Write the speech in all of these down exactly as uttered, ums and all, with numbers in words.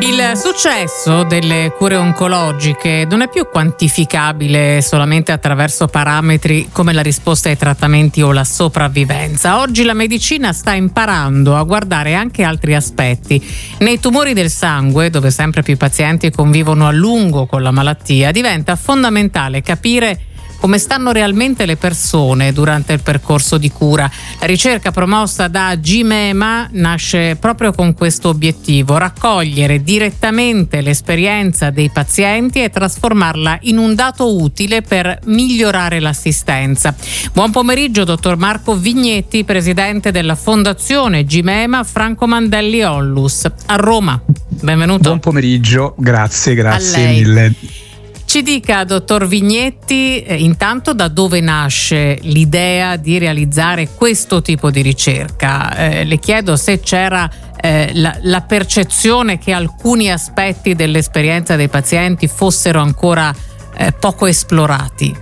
Il successo delle cure oncologiche non è più quantificabile solamente attraverso parametri come la risposta ai trattamenti o la sopravvivenza. Oggi la medicina sta imparando a guardare anche altri aspetti. Nei tumori del sangue, dove sempre più pazienti convivono a lungo con la malattia, diventa fondamentale capire come stanno realmente le persone durante il percorso di cura. La ricerca promossa da Gimema nasce proprio con questo obiettivo: raccogliere direttamente l'esperienza dei pazienti e trasformarla in un dato utile per migliorare l'assistenza. Buon pomeriggio, dottor Marco Vignetti, presidente della Fondazione Gimema Franco Mandelli Onlus a Roma. Benvenuto. Buon pomeriggio, grazie, grazie mille. Ci dica, dottor Vignetti, eh, intanto da dove nasce l'idea di realizzare questo tipo di ricerca? Eh, le chiedo se c'era eh, la, la percezione che alcuni aspetti dell'esperienza dei pazienti fossero ancora eh, poco esplorati.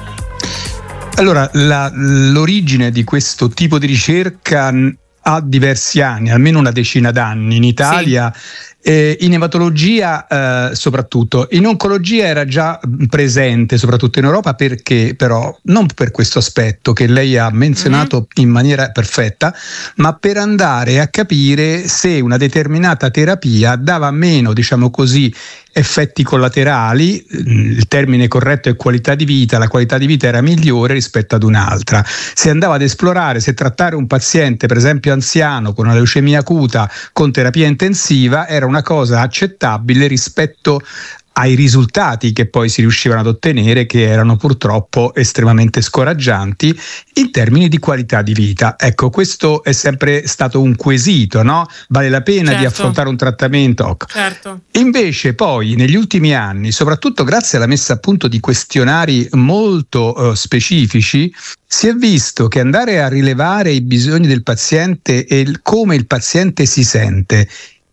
Allora, la, l'origine di questo tipo di ricerca ha diversi anni, almeno una decina d'anni in Italia. Sì. Eh, in ematologia eh, soprattutto, in oncologia era già presente soprattutto in Europa, perché però non per questo aspetto che lei ha menzionato mm-hmm. in maniera perfetta, ma per andare a capire se una determinata terapia dava meno, diciamo così, effetti collaterali. Il termine corretto è qualità di vita, la qualità di vita era migliore rispetto ad un'altra. Si andava ad esplorare se trattare un paziente, per esempio anziano, con una leucemia acuta con terapia intensiva era una cosa accettabile rispetto ai risultati che poi si riuscivano ad ottenere, che erano purtroppo estremamente scoraggianti in termini di qualità di vita. Ecco, questo è sempre stato un quesito, no? Vale la pena certo. di affrontare un trattamento? Certo. Invece poi negli ultimi anni, soprattutto grazie alla messa a punto di questionari molto uh, specifici, si è visto che andare a rilevare i bisogni del paziente e il, come il paziente si sente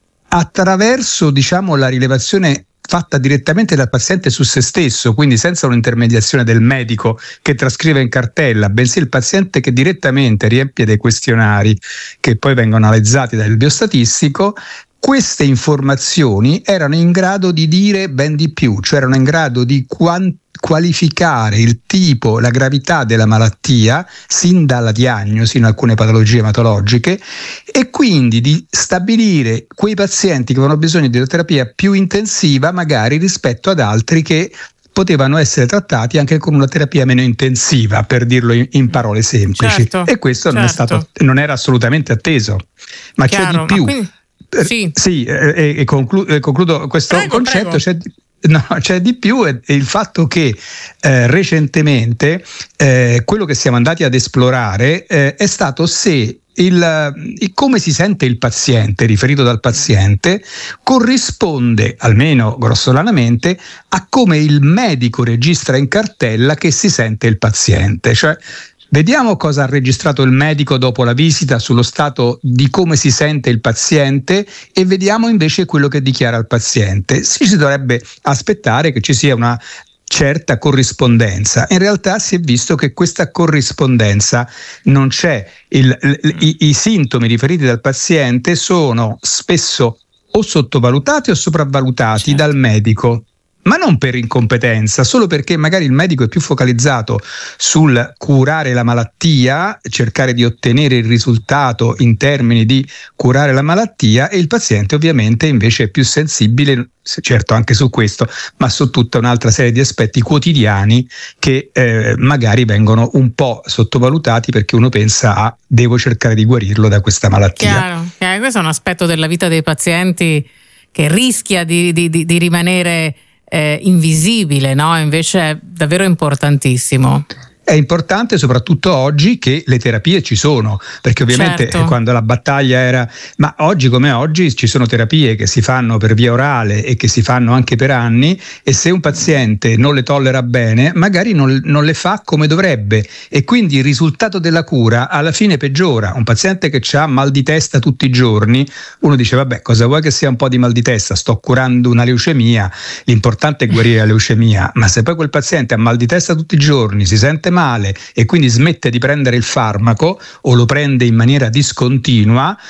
attraverso, diciamo, la rilevazione fatta direttamente dal paziente su se stesso, quindi senza un'intermediazione del medico che trascrive in cartella, bensì il paziente che direttamente riempie dei questionari che poi vengono analizzati dal biostatistico. Queste informazioni erano in grado di dire ben di più, cioè erano in grado di quantificare qualificare il tipo, la gravità della malattia sin dalla diagnosi in alcune patologie ematologiche, e quindi di stabilire quei pazienti che avevano bisogno di una terapia più intensiva magari rispetto ad altri che potevano essere trattati anche con una terapia meno intensiva, per dirlo in, in parole semplici. Certo, e questo certo. non è stato, non era assolutamente atteso. Ma Chiaro, c'è di più. Quindi, sì, sì e, e concludo, concludo questo prego, concetto. Prego. C'è, No, c'è di più, è, è il fatto che eh, recentemente eh, quello che siamo andati ad esplorare eh, è stato se il, il come si sente il paziente, riferito dal paziente, corrisponde, almeno grossolanamente, a come il medico registra in cartella che si sente il paziente. Cioè, vediamo cosa ha registrato il medico dopo la visita sullo stato di come si sente il paziente e vediamo invece quello che dichiara il paziente. Si, si dovrebbe aspettare che ci sia una certa corrispondenza. In realtà si è visto che questa corrispondenza non c'è. Il, il, i, I sintomi riferiti dal paziente sono spesso o sottovalutati o sopravvalutati certo. dal medico. Ma non per incompetenza, solo perché magari il medico è più focalizzato sul curare la malattia, cercare di ottenere il risultato in termini di curare la malattia, e il paziente ovviamente invece è più sensibile, certo anche su questo, ma su tutta un'altra serie di aspetti quotidiani che eh, magari vengono un po' sottovalutati, perché uno pensa a devo cercare di guarirlo da questa malattia. Chiaro, chiaro. Questo è un aspetto della vita dei pazienti che rischia di, di, di, di rimanere Eh, invisibile, no? Invece è davvero importantissimo. È importante soprattutto oggi che le terapie ci sono, perché ovviamente certo. quando la battaglia era, ma oggi come oggi ci sono terapie che si fanno per via orale e che si fanno anche per anni, e se un paziente non le tollera bene magari non, non le fa come dovrebbe, e quindi il risultato della cura alla fine peggiora. Un paziente che ha mal di testa tutti i giorni, uno dice vabbè, cosa vuoi che sia un po' di mal di testa, sto curando una leucemia, l'importante è guarire la leucemia. Ma se poi quel paziente ha mal di testa tutti i giorni, si sente male e quindi smette di prendere il farmaco o lo prende in maniera discontinua,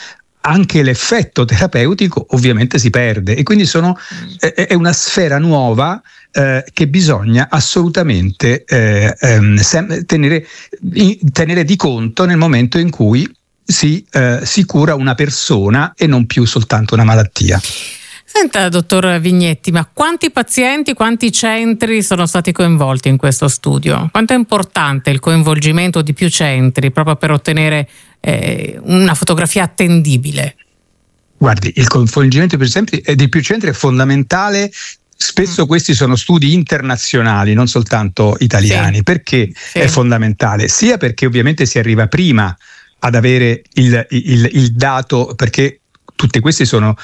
anche l'effetto terapeutico ovviamente si perde, e quindi sono, è, è una sfera nuova eh, che bisogna assolutamente eh, ehm, sem- tenere, in, tenere di conto nel momento in cui si, eh, si cura una persona e non più soltanto una malattia. Senta, dottor Vignetti, ma quanti pazienti, quanti centri sono stati coinvolti in questo studio? Quanto è importante il coinvolgimento di più centri proprio per ottenere eh, una fotografia attendibile? Guardi, il coinvolgimento per esempio di più centri è fondamentale. Spesso mm. questi sono studi internazionali, non soltanto italiani. Sì. Perché sì. È fondamentale? Sia perché ovviamente si arriva prima ad avere il, il, il dato, perché tutte queste sono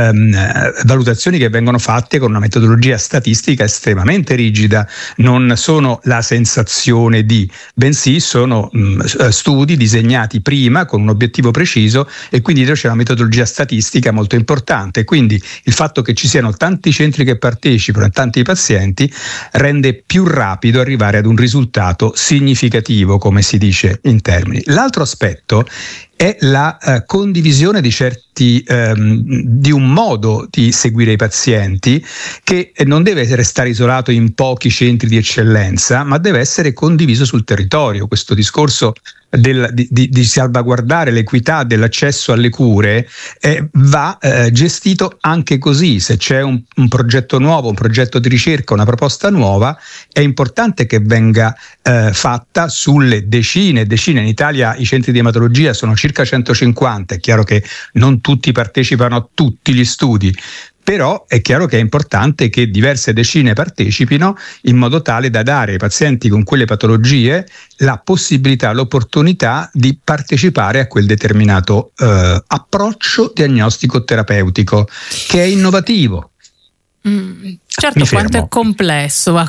ehm, valutazioni che vengono fatte con una metodologia statistica estremamente rigida, non sono la sensazione di, bensì sono mh, studi disegnati prima con un obiettivo preciso, e quindi c'è una metodologia statistica molto importante. Quindi il fatto che ci siano tanti centri che partecipano e tanti pazienti rende più rapido arrivare ad un risultato significativo, come si dice in termini. L'altro aspetto è la uh, condivisione di certi um, di un modo di seguire i pazienti che non deve restare isolato in pochi centri di eccellenza, ma deve essere condiviso sul territorio. Questo discorso del, di, di, di salvaguardare l'equità dell'accesso alle cure eh, va eh, gestito anche così. Se c'è un, un progetto nuovo, un progetto di ricerca, una proposta nuova, è importante che venga eh, fatta sulle decine e decine. In Italia i centri di ematologia sono circa centocinquanta, è chiaro che non tutti partecipano a tutti gli studi, però è chiaro che è importante che diverse decine partecipino, in modo tale da dare ai pazienti con quelle patologie la possibilità, l'opportunità di partecipare a quel determinato eh, approccio diagnostico-terapeutico che è innovativo. Mm, certo, quanto è complesso,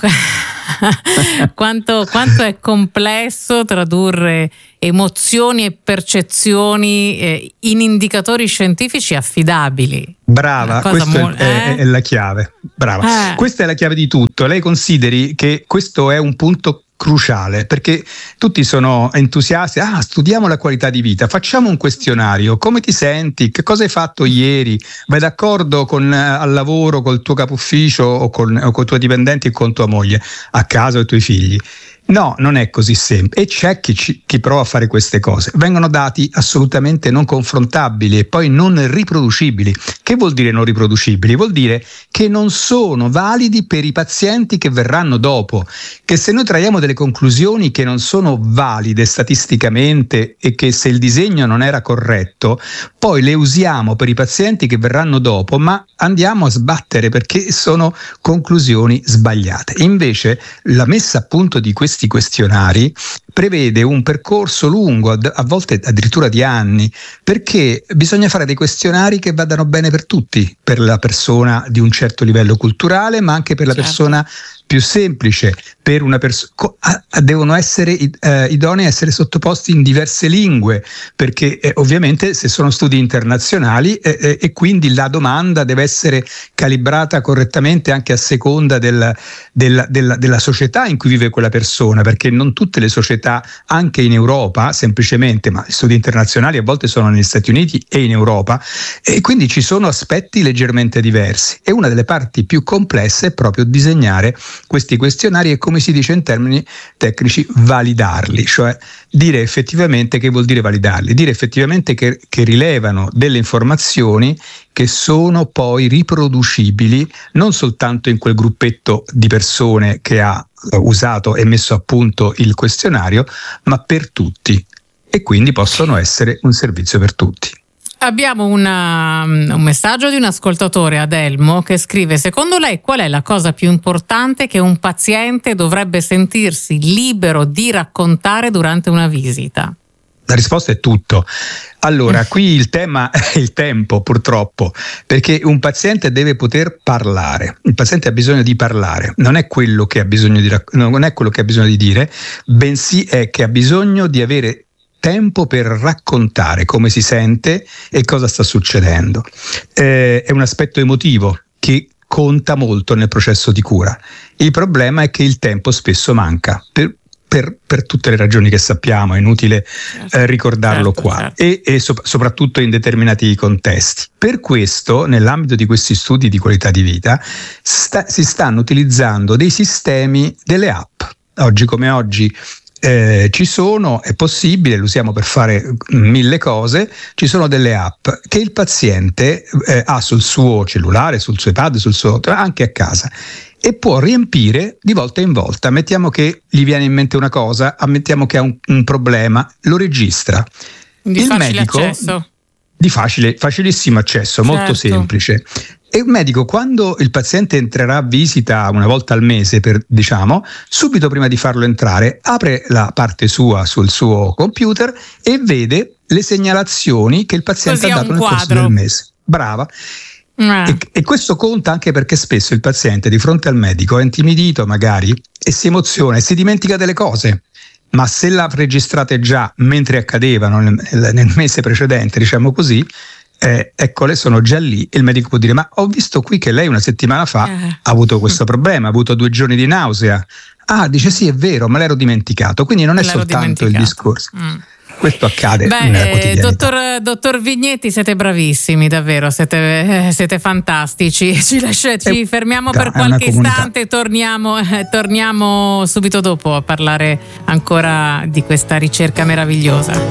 quanto, quanto è complesso tradurre emozioni e percezioni eh, in indicatori scientifici affidabili. Brava, questa mo- è, eh? è la chiave. Brava. Eh. Questa è la chiave di tutto. Lei consideri che questo è un punto cruciale, perché tutti sono entusiasti. Ah, studiamo la qualità di vita, facciamo un questionario, come ti senti, che cosa hai fatto ieri, vai d'accordo con, al lavoro col tuo capo ufficio o con, o con i tuoi dipendenti e con tua moglie, a casa o i tuoi figli. No, non è così semplice, e c'è chi, ci, chi prova a fare queste cose. Vengono dati assolutamente non confrontabili e poi non riproducibili. Che vuol dire non riproducibili? Vuol dire che non sono validi per i pazienti che verranno dopo, che se noi traiamo delle conclusioni che non sono valide statisticamente e che se il disegno non era corretto, poi le usiamo per i pazienti che verranno dopo, ma andiamo a sbattere perché sono conclusioni sbagliate. Invece la messa a punto di questi questionari prevede un percorso lungo, a volte addirittura di anni, perché bisogna fare dei questionari che vadano bene per tutti, per la persona di un certo livello culturale, ma anche per la certo. persona più semplice, per una persona devono essere eh, idonei a essere sottoposti in diverse lingue, perché eh, ovviamente se sono studi internazionali eh, eh, e quindi la domanda deve essere calibrata correttamente anche a seconda del, del, della, della società in cui vive quella persona, perché non tutte le società, anche in Europa semplicemente, ma gli studi internazionali a volte sono negli Stati Uniti e in Europa, e quindi ci sono aspetti leggermente diversi, e una delle parti più complesse è proprio disegnare questi questionari e, come si dice in termini tecnici, validarli, cioè dire effettivamente, che vuol dire validarli? Dire effettivamente che, che rilevano delle informazioni che sono poi riproducibili non soltanto in quel gruppetto di persone che ha usato e messo a punto il questionario, ma per tutti, e quindi possono essere un servizio per tutti. Abbiamo una, un messaggio di un ascoltatore, Adelmo, che scrive: secondo lei qual è la cosa più importante che un paziente dovrebbe sentirsi libero di raccontare durante una visita? La risposta è tutto. Allora, qui il tema è il tempo, purtroppo, perché un paziente deve poter parlare. Il paziente ha bisogno di parlare, non è quello che ha bisogno di non è quello che ha bisogno di dire, bensì è che ha bisogno di avere tempo per raccontare come si sente e cosa sta succedendo. Eh, è un aspetto emotivo che conta molto nel processo di cura. Il problema è che il tempo spesso manca per per, per tutte le ragioni che sappiamo, è inutile eh, ricordarlo certo, qua, certo. e, e so, soprattutto in determinati contesti. Per questo, nell'ambito di questi studi di qualità di vita, sta, si stanno utilizzando dei sistemi, delle app. Oggi come oggi Eh, ci sono, è possibile, lo usiamo per fare mille cose, ci sono delle app che il paziente eh, ha sul suo cellulare, sul suo iPad, sul suo, anche a casa, e può riempire di volta in volta. Ammettiamo che gli viene in mente una cosa, ammettiamo che ha un, un problema, lo registra. Di il facile medico, accesso. Di facile, facilissimo accesso, certo. molto semplice. E il medico, quando il paziente entrerà a visita una volta al mese, per, diciamo, subito prima di farlo entrare, apre la parte sua sul suo computer e vede le segnalazioni che il paziente Così ha dato nel quadro. corso del mese. Brava. Eh. E, e questo conta anche perché spesso il paziente di fronte al medico è intimidito magari e si emoziona e si dimentica delle cose. Ma se l'ha registrate già mentre accadevano nel, nel mese precedente, diciamo così, Eh, eccole, sono già lì, e il medico può dire: ma ho visto qui che lei una settimana fa eh. ha avuto questo problema, ha avuto due giorni di nausea. Ah, dice sì, è vero, me l'ero dimenticato. Quindi non è L'ero soltanto il discorso. Mm. Questo accade Beh, nella eh, quotidianità. dottor, dottor Vignetti, siete bravissimi, davvero, siete, eh, siete fantastici. Ci, lascia, ci fermiamo per qualche istante, torniamo, eh, torniamo subito dopo a parlare ancora di questa ricerca meravigliosa.